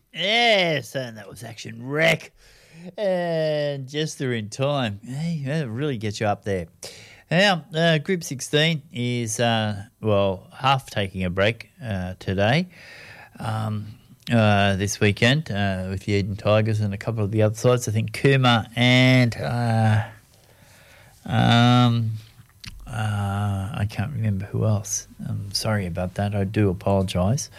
Yes, and that was Action Wreck. And just they're in time. Hey, that really gets you up there. Now, Group 16 is, half taking a break today, this weekend, with the Eden Tigers and a couple of the other sides. I think Cooma and I can't remember who else. I'm sorry about that. I do apologise.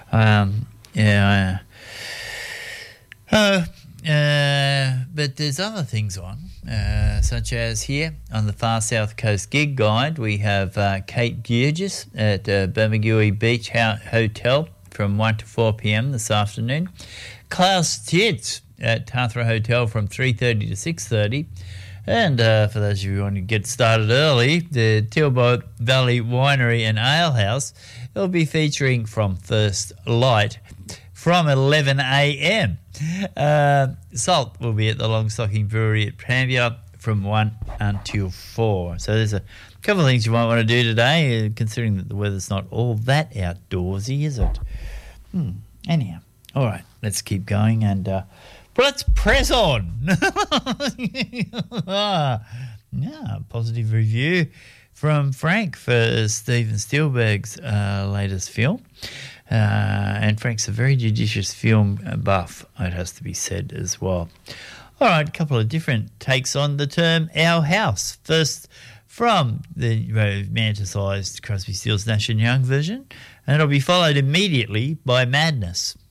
But there's other things on, such as here on the Far South Coast Gig Guide, we have Kate Gurgis at Bermagui Beach Hotel from 1 to 4 p.m. this afternoon. Klaus Titz at Tathra Hotel from 3:30 to 6:30. And for those of you who want to get started early, the Tilbo Valley Winery and Ale House will be featuring from First Light from 11 a.m. Salt will be at the Longstocking Brewery at Prambier from 1 until 4. So there's a couple of things you might want to do today, considering that the weather's not all that outdoorsy, is it? Anyhow, all right, let's keep going and let's press on. Positive review from Frank for Steven Spielberg's latest film. And Frank's a very judicious film buff, it has to be said as well. All right, a couple of different takes on the term Our House. First, from the romanticised Crosby, Stills, Nash & Young version, and it'll be followed immediately by Madness.